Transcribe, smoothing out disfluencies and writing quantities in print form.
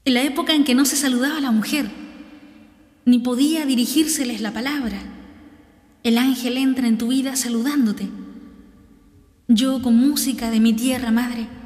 en la época en que no se saludaba a la mujer, ni podía dirigírseles la palabra. El ángel entra en tu vida saludándote. Yo, con música de mi tierra madre,